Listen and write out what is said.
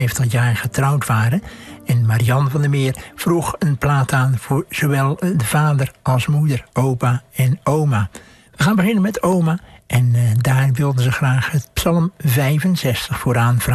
50 jaar getrouwd waren. En Marianne van der Meer vroeg een plaat aan voor zowel de vader als moeder, opa en oma. We gaan beginnen met oma. En daar wilden ze graag het Psalm 65 vooraan vragen.